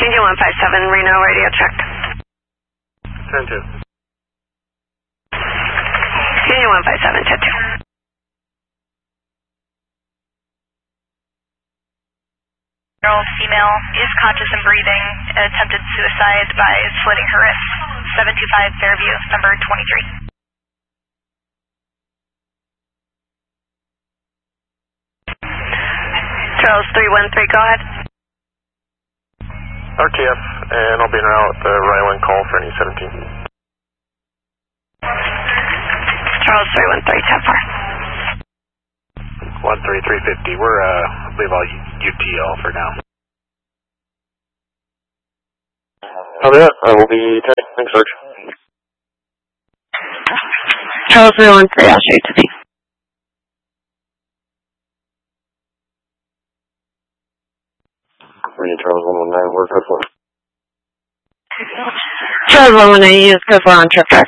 Union 157, Reno, radio check. 10-2. Union 157, 10-2. Female is conscious and breathing, attempted suicide by slitting her wrist. 725 Fairview, number 23. Charles 313, go ahead. RTF, and I'll be en route at the Ryland call for any 17. Charles 313, 10-4. 13350, we're, I believe all UTL for now. Copy that, I will be 10. Thanks, Sarge. Charles 313, I'll shoot to me. Reading Charles 119, where's code 4? Charles 119, use code 4 on trip track.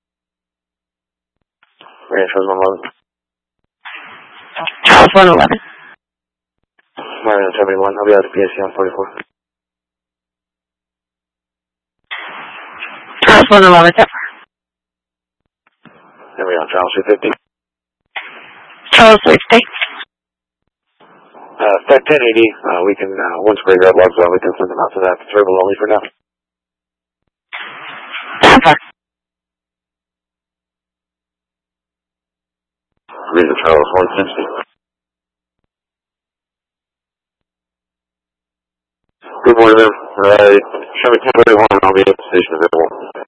Reading Charles 111. Charles 111. Marion 71, I'll be out of PSC on 44. Charles 111, 10-4. There we go, Charles 250. Charles 60. 1080, we can, once graveyard logs out, we can send them out to that. It's verbal only for now. 10-4. Reading Charles 160. Good morning, ma'am. Show me 1031, I'll be at the station available.